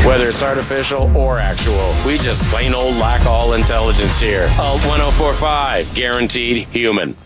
Whether it's artificial or actual, we just plain old lack all intelligence here. Alt 1045, guaranteed human.